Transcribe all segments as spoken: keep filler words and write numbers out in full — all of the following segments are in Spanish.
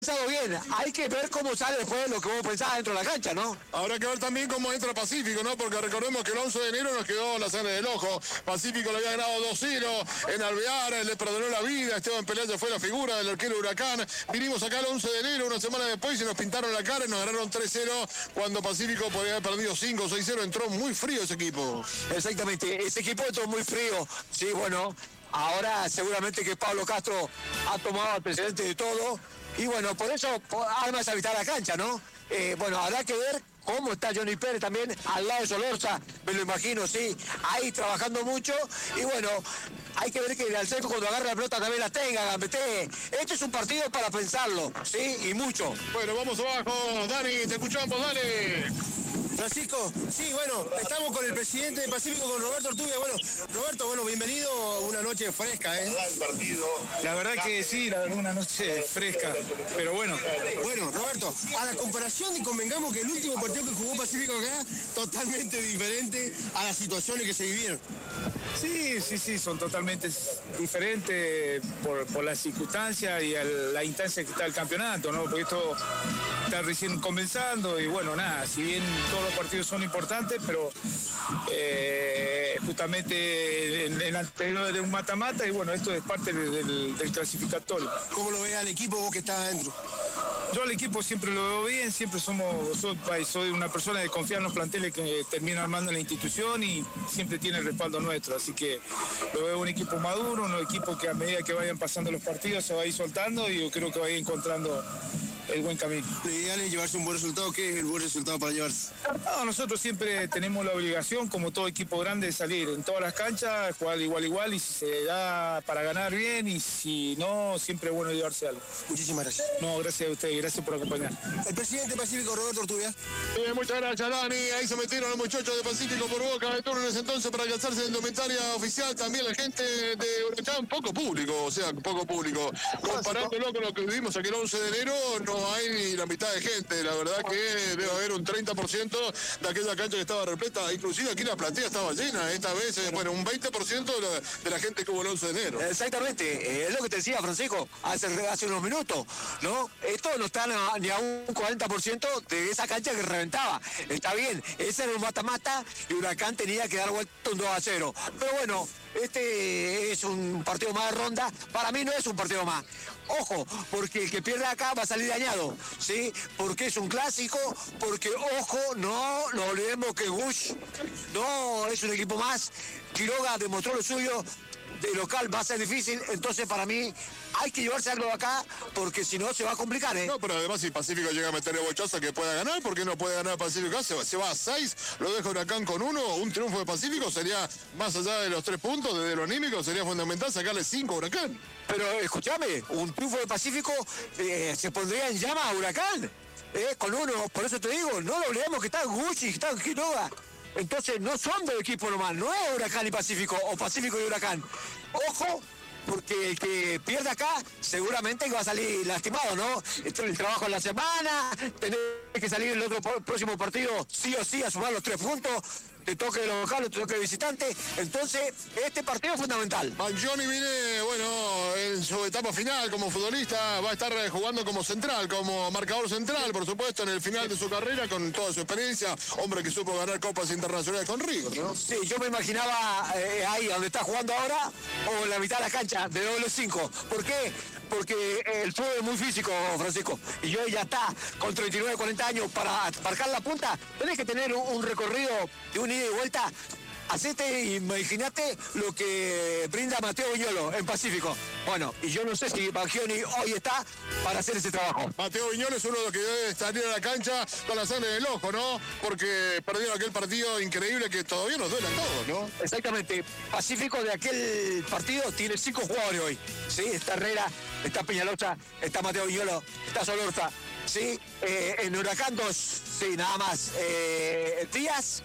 pensado bien, hay que ver cómo sale después lo que vos pensás dentro de la cancha, ¿no? Habrá que ver también cómo entra Pacífico, ¿no? Porque recordemos que el once de enero nos quedó la sangre del ojo. Pacífico le había ganado dos cero en Alvear, le perdonó la vida, Esteban Pelayo fue la figura del arquero Huracán. Vinimos acá el once de enero, una semana después, y nos pintaron la cara y nos ganaron tres cero, cuando Pacífico podía haber perdido cinco o seis cero, entró muy frío ese equipo. Exactamente, ese equipo entró muy frío, sí, bueno, ahora seguramente que Pablo Castro ha tomado el precedente de todo, y bueno, por eso además habitar la cancha, ¿no? Eh, bueno, habrá que ver cómo está Johnny Pérez también al lado de Solorza, me lo imagino, sí, ahí trabajando mucho, y bueno, hay que ver que el Alceco cuando agarre la pelota también la tenga, Gambetté. Este es un partido para pensarlo, sí, y mucho. Bueno, vamos abajo, Dani, te escuchamos, dale. Francisco, sí, bueno, estamos con el presidente de Pacífico, con Roberto Ortubia. Bueno, Roberto, bueno, bienvenido, una noche fresca, ¿eh? La verdad que sí, la verdad una noche fresca, pero bueno. Bueno, Roberto, a la comparación y convengamos que el último partido que jugó Pacífico acá, totalmente diferente a las situaciones que se vivieron. Sí, sí, sí, son totalmente diferentes por, por las circunstancias y el, la instancia que está el campeonato, ¿no? Porque esto está recién comenzando y bueno, nada, si bien todos los partidos son importantes, pero eh, justamente en, en anterior de un mata-mata y bueno, esto es parte del, del, del clasificatorio. ¿Cómo lo ve al equipo vos que estás adentro? Yo al equipo siempre lo veo bien, siempre somos, soy, soy una persona de confiar en los planteles que termina armando la institución y siempre tiene el respaldo nuestro, así que lo veo un equipo maduro, un equipo que a medida que vayan pasando los partidos se va a ir soltando y yo creo que va a ir encontrando el buen camino. Lo ideal es llevarse un buen resultado. ¿Qué es el buen resultado para llevarse? No, nosotros siempre tenemos la obligación, como todo equipo grande, de salir en todas las canchas, jugar igual igual y si se da para ganar bien y si no, siempre es bueno llevarse algo. Muchísimas gracias. No, gracias a ustedes, gracias por acompañar. El presidente Pacífico, Roberto Ortubia. Bien, muchas gracias, Dani. Ahí se metieron los muchachos de Pacífico por Boca de turno en ese entonces para alcanzarse en indumentaria oficial. También la gente de Huracán, poco público, o sea, poco público. Comparándolo con lo que vivimos aquí el once de enero, no hay ni la mitad de gente. La verdad que debe haber un treinta por ciento de aquella cancha que estaba repleta. Inclusive aquí la platea estaba llena. Esta vez, eh, bueno, un veinte por ciento de la, de la gente que hubo el once de enero. Exactamente, es lo que te decía Francisco hace, hace unos minutos, ¿no? Esto no está ni a un cuarenta por ciento de esa cancha que reventaba. Está bien, ese era un mata-mata y Huracán tenía que dar vuelta un dos a cero. Pero bueno, este es un partido más de ronda. Para mí no es un partido más. Ojo, porque el que pierde acá va a salir dañado, ¿sí? Porque es un clásico, porque, ojo, no nos olvidemos que Bush no es un equipo más. Quiroga demostró lo suyo. De local va a ser difícil, entonces para mí hay que llevarse algo de acá, porque si no se va a complicar, ¿eh? No, pero además si Pacífico llega a meter el bochazo que pueda ganar, ¿por qué no puede ganar Pacífico? Se va, se va a seis, lo deja Huracán con uno, un triunfo de Pacífico sería, más allá de los tres puntos, desde lo anímico, sería fundamental sacarle cinco a Huracán. Pero escúchame, un triunfo de Pacífico eh, se pondría en llama a Huracán, eh, con uno, por eso te digo, no lo olvidemos que está Gucci, que está Quiroga. Entonces no son dos equipos nomás, no es Huracán y Pacífico, o Pacífico y Huracán. Ojo, porque el que pierde acá seguramente va a salir lastimado, ¿no? Esto es el trabajo en la semana, tener que salir el otro próximo partido sí o sí a sumar los tres puntos, te toque de local, te toque de visitante, entonces este partido es fundamental. Johnny viene, bueno, en su etapa final como futbolista, va a estar jugando como central, como marcador central, por supuesto, en el final de su carrera, con toda su experiencia, hombre que supo ganar copas internacionales con River, ¿no? Sí, yo me imaginaba eh, ahí donde está jugando ahora, o en la mitad de la cancha, de doble cinco. ¿Por qué? Porque el fútbol es muy físico, Francisco, y yo ya está, con treinta y nueve, cuarenta años, para marcar la punta, tenés que tener un, un recorrido de un ida y vuelta. Hacete, imagínate lo que brinda Mateo Viñolo en Pacífico. Bueno, y yo no sé si Bangioni hoy está para hacer ese trabajo. Mateo Viñolo es uno de los que debe salir a la cancha con la sangre del ojo, ¿no? Porque perdieron aquel partido increíble que todavía nos duele a todos, ¿no? Exactamente. Pacífico de aquel partido tiene cinco jugadores hoy. Sí, está Herrera, está Peñalosa, está Mateo Viñolo, está Solorza. Sí, eh, en Huracán dos, sí, nada más. Eh, Díaz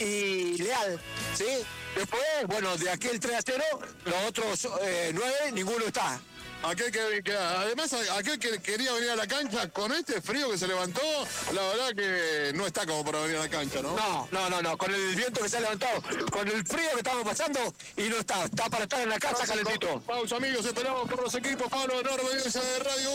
y Leal, ¿sí? Después, bueno, de aquel tres a cero, los otros eh, nueve, ninguno está. Aquel que, que, además, aquel que quería venir a la cancha con este frío que se levantó, la verdad que no está como para venir a la cancha, ¿no? No, no, no, no, con el viento que se ha levantado, con el frío que estamos pasando, y no está, está para estar en la casa calentito. Pausa, amigos, esperamos por los equipos. Pablo Norbe, de Radio uno.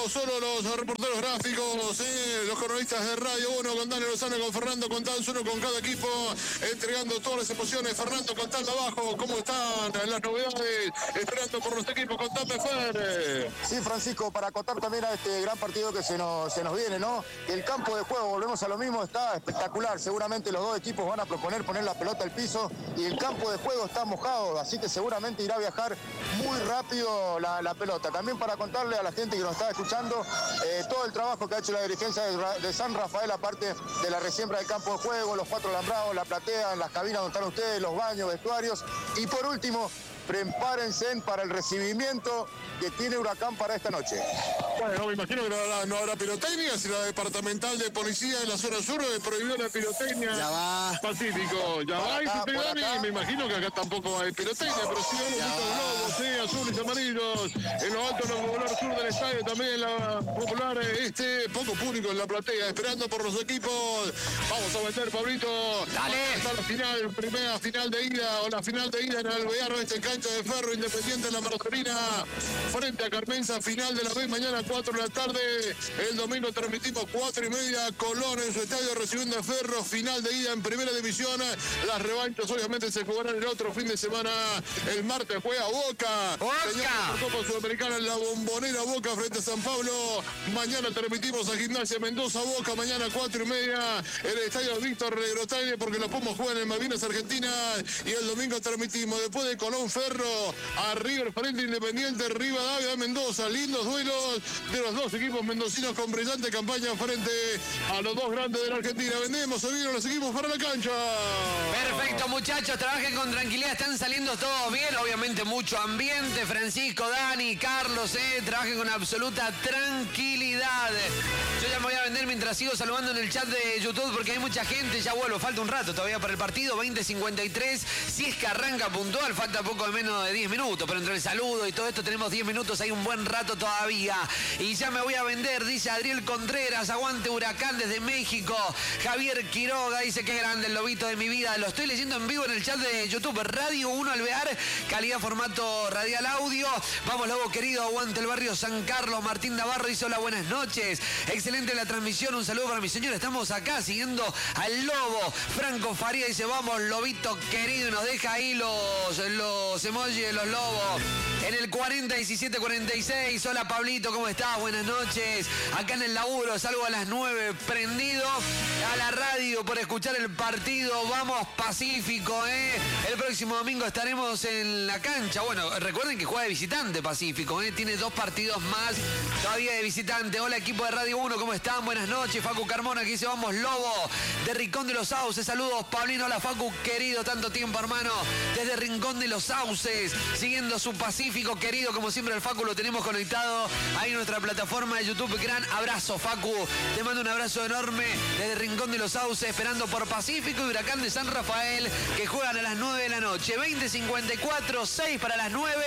estamos solo los reporteros gráficos, eh, los cronistas de Radio uno, con Dani Lozano, con Fernando Contanz, uno con cada equipo, entregando todas las emociones. Fernando Contanz abajo, ¿cómo están las novedades? Esperando por los equipos, contame, Fer. Sí, Francisco, para acotar también a este gran partido que se nos, se nos viene, ¿no? El campo de juego, volvemos a lo mismo, está espectacular. Seguramente los dos equipos van a proponer poner la pelota al piso y el campo de juego está mojado, así que seguramente irá a viajar muy rápido la, la pelota. También para contarle a la gente que nos está escuchando eh, todo el trabajo que ha hecho la dirigencia de, de San Rafael, aparte de la resiembra del campo de juego, los cuatro alambrados, la platea, las cabinas donde están ustedes, los baños, vestuarios. Y por último, prepárense para el recibimiento que tiene Huracán para esta noche. Bueno, me imagino que no habrá, no habrá pirotecnia, si la departamental de policía en la zona sur prohibió la pirotecnia. Ya va. Pacífico, ya va, y se Dani, me imagino que acá tampoco hay pirotecnia, pero sí vemos muchos globos, eh, azules, amarillos, en lo alto, en la popular sur del estadio, también en la popular este, poco público en la platea, esperando por los equipos. Vamos a meter, Pablito. Dale. Hasta la final, primera final de ida, o la final de ida en Alvear, este cancha de Ferro, Independiente en la Margarina, frente a Carmenza, final de la B, mañana cuatro de la tarde, el domingo transmitimos cuatro y media, Colón en su estadio recibiendo a Ferro, final de ida en primera división, las revanchas obviamente se jugarán el otro fin de semana, el martes juega Boca, Boca, Copa Sudamericana en la Bombonera, Boca frente a San Pablo, mañana transmitimos a Gimnasia Mendoza, Boca, mañana cuatro y media, el estadio Víctor Legrotaire, porque los Pumas juegan en Malvinas, Argentina, y el domingo transmitimos, después de Colón, Ferro, a River frente Independiente, Rivadavia, Mendoza, lindos duelos de los dos equipos mendocinos con brillante campaña frente a los dos grandes de la Argentina. Vendemos, se vienen los equipos para la cancha. Perfecto, muchachos, trabajen con tranquilidad, están saliendo todos bien, obviamente mucho ambiente, Francisco, Dani, Carlos, eh, trabajen con absoluta tranquilidad. Yo ya me voy a vender mientras sigo saludando en el chat de YouTube porque hay mucha gente, ya vuelvo, falta un rato todavía para el partido, veinte cincuenta y tres, si es que arranca puntual, falta poco de menos de diez minutos, pero entre el saludo y todo esto tenemos diez minutos, hay un buen rato todavía. Y ya me voy a vender, dice Adriel Contreras, aguante Huracán desde México. Javier Quiroga dice que grande el lobito de mi vida. Lo estoy leyendo en vivo en el chat de YouTube. Radio uno Alvear, calidad formato radial audio. Vamos, Lobo querido, aguante el barrio San Carlos. Martín Navarro dice hola, buenas noches. Excelente la transmisión, un saludo para mi señora. Estamos acá siguiendo al Lobo. Franco Faría dice vamos, Lobito querido, y nos deja ahí los, los emojis de los lobos. En el cuarenta diecisiete cuarenta y seis, hola Pablito, ¿cómo estás? Buenas noches. Acá en el laburo, salgo a las nueve, prendido a la radio por escuchar el partido. Vamos Pacífico, ¿eh? El próximo domingo estaremos en la cancha. Bueno, recuerden que juega de visitante Pacífico, ¿eh? Tiene dos partidos más todavía de visitante. Hola equipo de Radio uno, ¿cómo están? Buenas noches. Facu Carmona, aquí dice vamos Lobo. De Rincón de los Sauces, saludos Pablino. Hola Facu, querido, tanto tiempo hermano. Desde Rincón de los Sauces, siguiendo su Pacífico querido, como siempre el Facu lo tenemos conectado ahí en nuestra plataforma de YouTube. Gran abrazo Facu, te mando un abrazo enorme desde Rincón de los Sauces, esperando por Pacífico y Huracán de San Rafael, que juegan a las nueve de la noche. Veinte cincuenta y cuatro, seis para las nueve,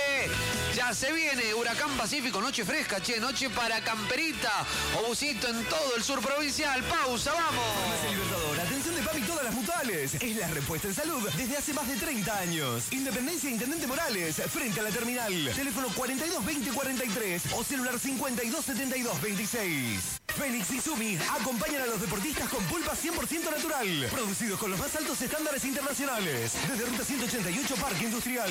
ya se viene Huracán Pacífico, noche fresca, che, noche para camperita o busito en todo el sur provincial. Pausa, vamos. Farmacia Libertador, atención de papi todas las mutuales, es la respuesta en salud desde hace más de treinta años. Independencia Intendente Morales, frente a la terminal. Teléfono cuarenta y dos veinte cuarenta y tres o celular cincuenta y dos setenta y dos veintiséis. Félix y Sumi acompañan a los deportistas con pulpa cien por ciento natural, producidos con los más altos estándares internacionales. Desde Ruta ciento ochenta y ocho, Parque Industrial.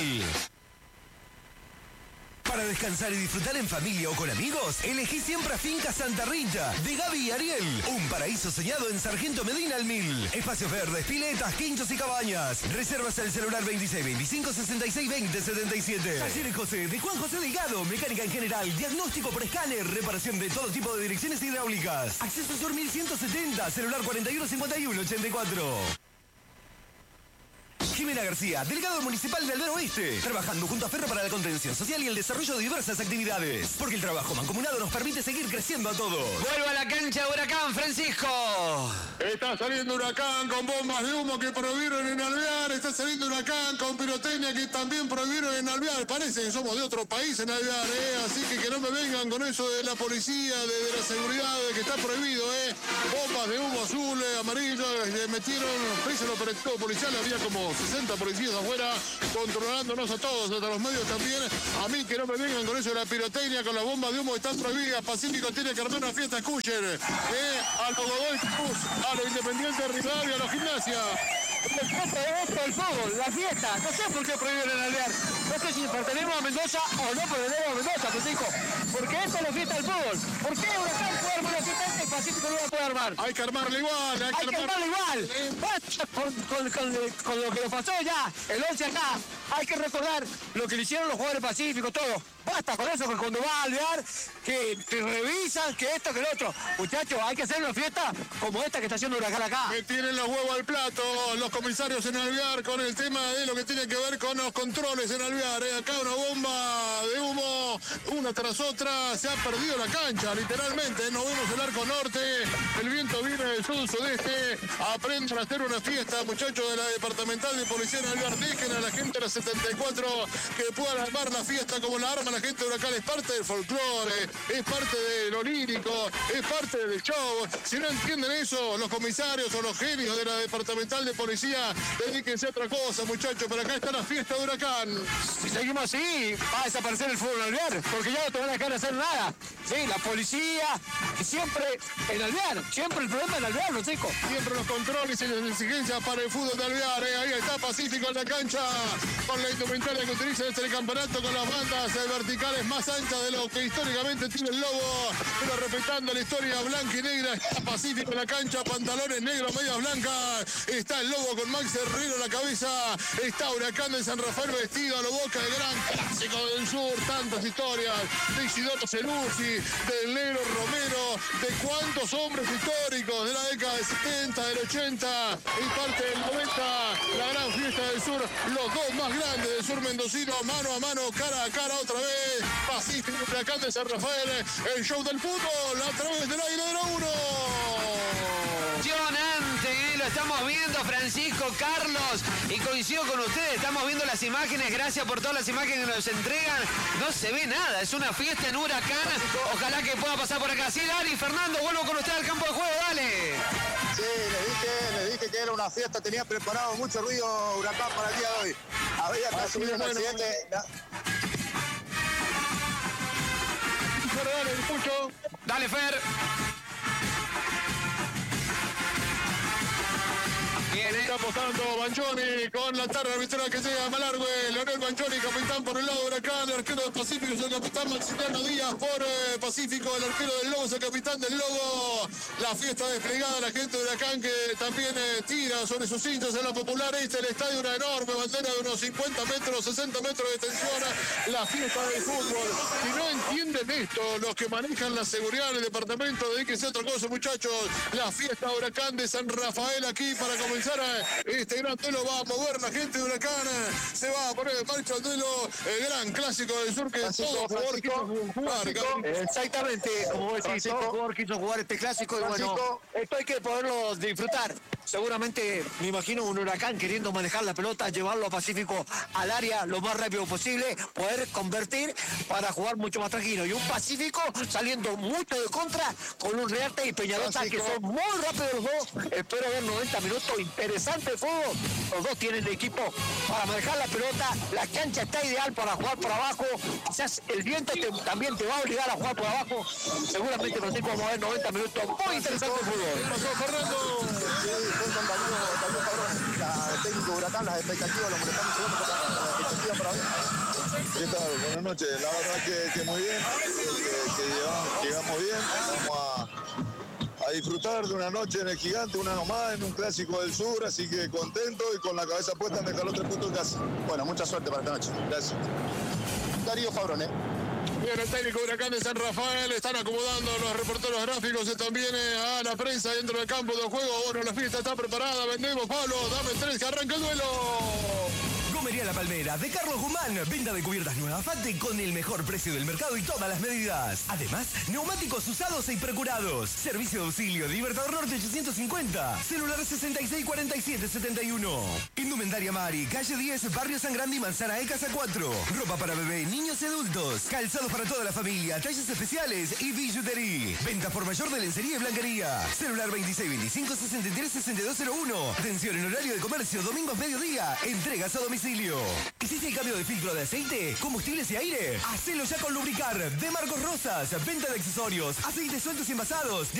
Para descansar y disfrutar en familia o con amigos, elegí siempre a Finca Santa Rita, de Gaby y Ariel. Un paraíso soñado en Sargento Medina al Mil. Espacios verdes, piletas, quinchos y cabañas. Reservas al celular veintiséis veinticinco sesenta y seis veinte setenta y siete. Talleres José, de Juan José Delgado. Mecánica en general, diagnóstico por escáner, reparación de todo tipo de direcciones hidráulicas. Acceso Sur mil ciento setenta, celular cuarenta y uno cincuenta y uno ochenta y cuatro. Jimena García, delegado municipal de Aldea Oeste, trabajando junto a Ferro para la contención social y el desarrollo de diversas actividades. Porque el trabajo mancomunado nos permite seguir creciendo a todos. Vuelvo a la cancha de Huracán, Francisco. Está saliendo Huracán con bombas de humo que prohibieron en Alvear. Está saliendo Huracán con pirotecnia que también prohibieron en Alvear. Parece que somos de otro país en Alvear, ¿eh? Así que que no me vengan con eso de la policía, de, de la seguridad, de que está prohibido, ¿eh? Bombas de humo azul, amarillo, le metieron, prisa el operativo policial, había como sesenta policías afuera controlándonos a todos, hasta los medios también. A mí que no me vengan con eso de la pirotecnia, con la bomba de humo, están prohibidas. Pacífico tiene que armar una fiesta, escuchen. Eh, a los Godoy Cruz, a los Independiente Rivadavia, a los Gimnasia. Esto el fútbol, la fiesta. No sé por qué prohíben el alvear. No sé si pertenecemos a Mendoza o no pertenecemos a Mendoza, Francisco. Porque esto es la fiesta del fútbol. ¿Por qué Huracán puede armar una fiesta y el Pacífico no la puede armar? Hay que armarla igual, hay, hay que armarla igual. Basta con, con, con, con lo que le pasó ya, el once acá. Hay que recordar lo que le hicieron los jugadores pacíficos, todo. Basta con eso, que cuando va a alvear, que te revisan, que esto, que el otro. Muchachos, hay que hacer una fiesta como esta que está haciendo Huracán acá. Que tienen los huevos al plato, los comisarios en alvear, con el tema de lo que tiene que ver con los controles en alvear. ¿eh? Acá una bomba de humo, una tras otra, se ha perdido la cancha, literalmente. No vemos el arco norte, el viento viene del sur-sudeste. Aprenden a hacer una fiesta, muchachos de la departamental de policía en alvear. Dejen a la gente de la setenta y cuatro que puedan armar la fiesta como la arma la gente de Huracán. Es parte del folclore, es parte de lo lírico, es parte del show. Si no entienden eso, los comisarios o los genios de la departamental de policía, dedíquense a otra cosa, muchachos. Pero acá está la fiesta de Huracán. Si seguimos así, va a desaparecer el fútbol en alvear, porque ya no te van a dejar de hacer nada. Sí, la policía, y siempre en alvear, siempre el problema en alvear, los chicos. Siempre los controles y las exigencias para el fútbol de alvear. ¿eh? Ahí está Pacífico en la cancha, con la indumentaria que utiliza este campeonato, con las bandas verticales más anchas de lo que históricamente tiene el Lobo, pero respetando la historia blanca y negra. Está Pacífico en la cancha, pantalones negros, medias blancas. Está el Lobo con Max Herrero en la cabeza. Está Huracán de San Rafael vestido a lo Boca, el gran clásico del sur. Tantas historias de Isidoro Celuzzi, del Negro Romero, de cuántos hombres históricos de la década del setenta, del ochenta y parte del noventa. La gran fiesta del sur, los dos más grandes del sur mendocino, mano a mano, cara a cara otra vez. Pacífico, Huracán de San Rafael, el show del fútbol a través del aire de la uno. Impresionante, ¿eh? Lo estamos viendo, Francisco, Carlos, y coincido con ustedes, estamos viendo las imágenes, gracias por todas las imágenes que nos entregan. No se ve nada, es una fiesta en Huracán. Ojalá que pueda pasar por acá. Sí, Dani, Fernando, vuelvo con usted al campo de juego, dale. Sí, le dije, le dije que era una fiesta, tenía preparado mucho ruido Huracán para el día de hoy. Había que asumir un accidente. Dale, escucho. Dale, Fer. Bien, Está apostando Banchoni con la tarde arbitral que llega a Malargüe. Leonel Banchoni, capitán por el lado de Huracán. El arquero del Pacífico es el capitán Maximiliano Díaz por eh, Pacífico. El arquero del Lobo es el capitán del Lobo. La fiesta desplegada, la gente de Huracán que también eh, tira sobre sus hinchas en la popular. Este el estadio, una enorme bandera de unos cincuenta metros, sesenta metros de extensión. La fiesta del fútbol. Si no entienden esto, los que manejan la seguridad en el departamento, dedíquense a otra cosa, muchachos. La fiesta de Huracán de San Rafael aquí para comenzar este gran duelo. Va a mover la gente de Huracán, se va a poner en marcha el duelo, el gran clásico del sur que todo jugador quiso jugar. Exactamente, como decís, todo jugador quiso jugar este clásico y bueno, esto hay que poderlo disfrutar. Seguramente, me imagino un Huracán queriendo manejar la pelota, llevarlo a Pacífico al área lo más rápido posible, poder convertir para jugar mucho más tranquilo. Y un Pacífico saliendo mucho de contra con un Rearte y Peñalosa que son muy rápidos los dos. Espero ver noventa minutos, interesante fútbol. Los dos tienen el equipo para manejar la pelota, la cancha está ideal para jugar por abajo. Quizás el viento te, también te va a obligar a jugar por abajo. Seguramente Francisco vamos a ver noventa minutos muy interesante fútbol. Pasó Fernando. Con Daniel, Daniel Cabrón, la, el técnico de Huracán, las expectativas, lo molestamos segundo con las expectativas para hoy. ¿Qué tal? Buenas noches. La verdad que, que muy bien, que, que llegamos, llegamos bien. Vamos a, a disfrutar de una noche en el Gigante, una nomás en un clásico del sur, así que contento y con la cabeza puesta en dejar los tres puntos en casa. Bueno, mucha suerte para esta noche. Gracias. Darío Fabrón, ¿eh? Bien, el técnico de Huracán de San Rafael, están acomodando los reporteros gráficos y también eh, a la prensa dentro del campo de juego. Bueno, la fiesta está preparada, vendemos, Pablo, dame tres, que arranca el duelo. Perfumería La Palmera de Carlos Guzmán. Venta de cubiertas nuevas Fate con el mejor precio del mercado y todas las medidas. Además, neumáticos usados e procurados. Servicio de auxilio de Libertador Norte ochocientos cincuenta. Celular sesenta y seis cuarenta y siete setenta y uno. Indumentaria Mari, calle diez, Barrio San Grande y Manzana E, Casa cuatro. Ropa para bebé, niños y adultos. Calzados para toda la familia, talles especiales y billutería. Venta por mayor de lencería y blanquería. Celular veintiséis veinticinco sesenta y tres sesenta y dos cero uno. Atención en horario de comercio, domingos mediodía. Entregas a domicilio. ¿Hiciste el cambio de filtro de aceite, combustibles y aire? Hacelo ya con Lubricar de Marcos Rosas. Venta de accesorios, aceites sueltos y envasados.